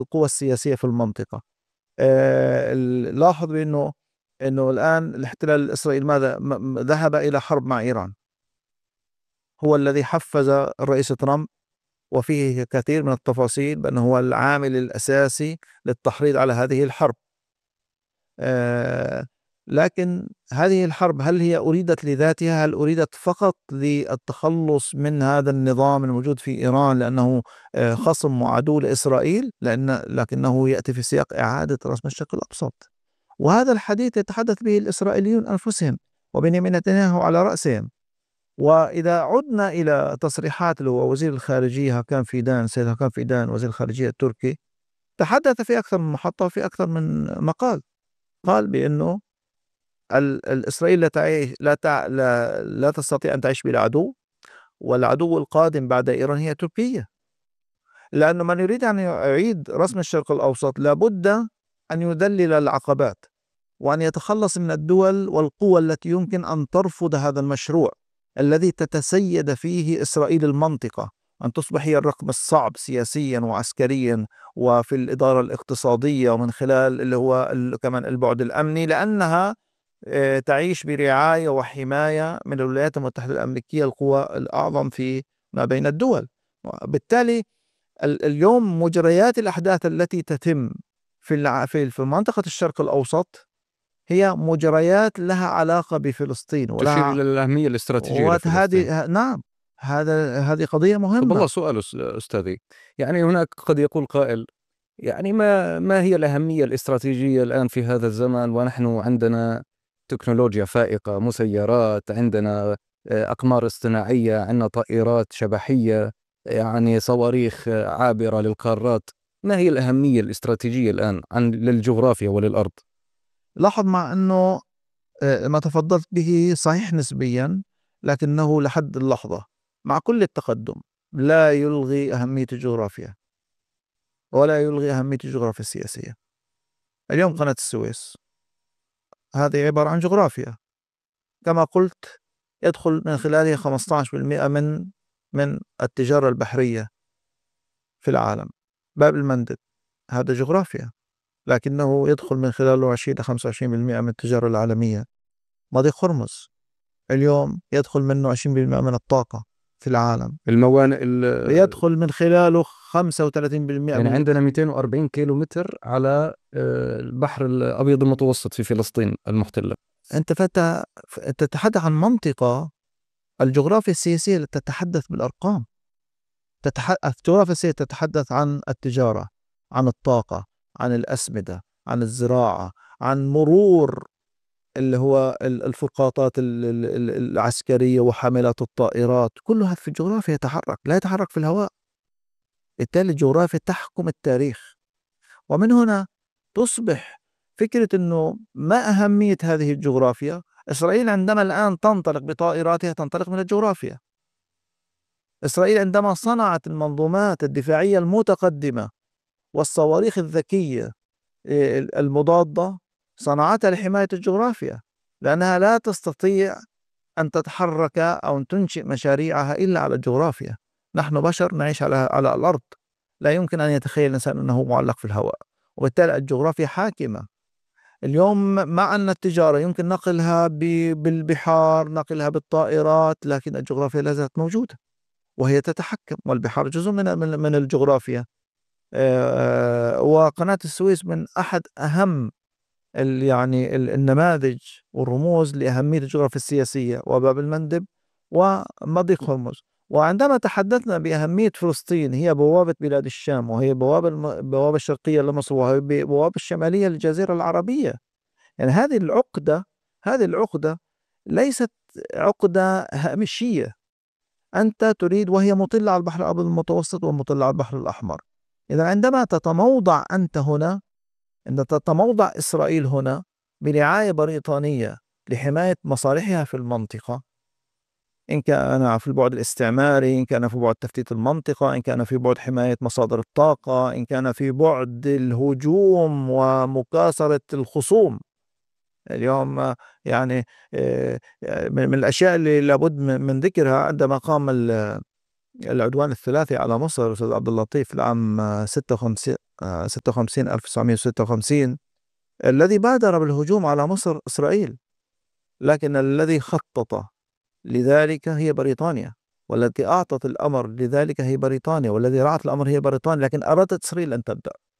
القوى السياسية في المنطقة. لاحظ بأنه الآن الاحتلال الإسرائيلي ماذا ذهب إلى حرب مع إيران، هو الذي حفز الرئيس ترامب، وفيه كثير من التفاصيل بأنه هو العامل الأساسي للتحريض على هذه الحرب. آه، لكن هذه الحرب هل هي أريدت لذاتها؟ هل أريدت فقط للتخلص من هذا النظام الموجود في إيران لأنه خصم وعدو لإسرائيل؟ لكنه يأتي في سياق إعادة رسم الشرق الأوسط، وهذا الحديث يتحدث به الإسرائيليون أنفسهم وبنيامين نتنياهو على رأسهم. وإذا عدنا إلى تصريحات اللي هو وزير الخارجية هاكان فيدان، سيد هاكان فيدان وزير الخارجية التركي، تحدث في أكثر من محطة وفي أكثر من مقال. قال بأنه الإسرائيل لا تعيش لا تستطيع أن تعيش بلا عدو، والعدو القادم بعد إيران هي تركيا، لأنه من يريد أن يعيد رسم الشرق الأوسط لابد أن يذلل العقبات، وأن يتخلص من الدول والقوى التي يمكن أن ترفض هذا المشروع الذي تتسيد فيه إسرائيل المنطقة، أن تصبح هي الرقم الصعب سياسيا وعسكريا وفي الإدارة الاقتصادية، ومن خلال اللي هو كمان البعد الأمني، لأنها تعيش برعاية وحماية من الولايات المتحدة الأمريكية، القوى الأعظم في ما بين الدول. بالتالي اليوم مجريات الأحداث التي تتم في منطقة الشرق الأوسط هي مجريات لها علاقة بفلسطين تشير ولها إلى الأهمية الاستراتيجية لفلسطين. نعم، هذه قضية طب مهمة. والله سؤال أستاذي، يعني هناك قد يقول قائل، يعني ما هي الأهمية الاستراتيجية الآن في هذا الزمن ونحن عندنا تكنولوجيا فائقة، مسيرات، عندنا أقمار اصطناعية، عندنا طائرات شبحية، يعني صواريخ عابرة للقارات. ما هي الأهمية الاستراتيجية الآن للجغرافيا وللأرض؟ لاحظ مع أنه ما تفضلت به صحيح نسبيا، لكنه لحد اللحظة مع كل التقدم لا يلغي أهمية الجغرافيا ولا يلغي أهمية الجغرافيا السياسية. اليوم قناة السويس هذه عبارة عن جغرافيا، كما قلت يدخل من خلالها 15% من التجارة البحرية في العالم. باب المندب هذا جغرافيا، لكنه يدخل من خلاله 20 إلى 25% من التجارة العالمية. مضيق هرمز اليوم يدخل منه 20% من الطاقة في العالم، الموانئ يدخل من خلاله 35% يعني عندنا 240 كيلو متر على البحر الأبيض المتوسط في فلسطين المحتلة. أنت تتحدث عن منطقة. الجغرافيا السياسية تتحدث بالأرقام. الجغرافيا السياسية تتحدث عن التجارة، عن الطاقة، عن الأسمدة، عن الزراعة، عن مرور اللي هو الفرقاطات العسكرية وحاملات الطائرات. كلها في الجغرافيا يتحرك، لا يتحرك في الهواء. بالتالي الجغرافيا تحكم التاريخ. ومن هنا تصبح فكرة أنه ما أهمية هذه الجغرافيا. إسرائيل عندما الآن تنطلق بطائراتها تنطلق من الجغرافيا. إسرائيل عندما صنعت المنظومات الدفاعية المتقدمة والصواريخ الذكية المضادة صنعتها لحماية الجغرافيا، لأنها لا تستطيع أن تتحرك أو أن تنشئ مشاريعها إلا على الجغرافيا. نحن بشر نعيش على الأرض، لا يمكن أن يتخيل الإنسان أنه معلق في الهواء، وبالتالي الجغرافيا حاكمة. اليوم مع أن التجارة يمكن نقلها بالبحار، نقلها بالطائرات، لكن الجغرافيا لا زالت موجودة وهي تتحكم، والبحار جزء من الجغرافيا. وقناة السويس من أحد أهم يعني النماذج والرموز لأهمية الجغرافيا السياسية، وباب المندب ومضيق هرمز. وعندما تحدثنا بأهمية فلسطين، هي بوابة بلاد الشام، وهي بوابة الشرقية لمصر، وهي بوابة الشمالية للجزيرة العربية. يعني هذه العقدة ليست عقدة هامشية. أنت تريد، وهي مطلة على البحر الأبيض المتوسط ومطلة على البحر الأحمر. إذا عندما تتموضع أنت هنا، أن تتموضع إسرائيل هنا برعاية بريطانية لحماية مصالحها في المنطقة، إن كان في البعد الاستعماري، إن كان في بعد تفتيت المنطقة، إن كان في بعد حماية مصادر الطاقة، إن كان في بعد الهجوم ومكاسرة الخصوم. اليوم يعني من الأشياء اللي لابد من ذكرها، عندما قام العدوان الثلاثي على مصر أستاذ عبد اللطيف في العام 1956 الذي بادر بالهجوم على مصر إسرائيل، لكن الذي خطط لذلك هي بريطانيا، والتي أعطت الأمر لذلك هي بريطانيا، والذي رعت الأمر هي بريطانيا، لكن أرادت إسرائيل أن تبدأ.